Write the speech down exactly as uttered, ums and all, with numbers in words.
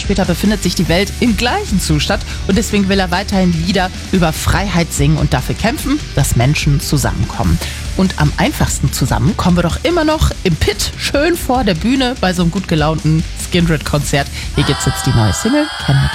später befindet sich die Welt im gleichen Zustand und deswegen will er weiterhin Lieder über Freiheit singen und dafür kämpfen, dass Menschen zusammenkommen. Und am einfachsten zusammen kommen wir doch immer noch im Pit, schön vor der Bühne bei so einem gut gelaunten Skindred-Konzert. Hier gibt's jetzt die neue Single, Can I Get